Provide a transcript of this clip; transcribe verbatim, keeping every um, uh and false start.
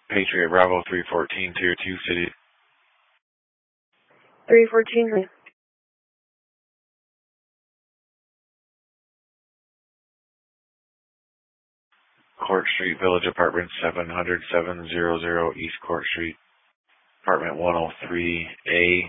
Patriot Bravo three fourteen, Tier two City. three fourteen. Court Street, Village Apartment seven hundred, seven hundred East Court Street, Apartment one oh three A.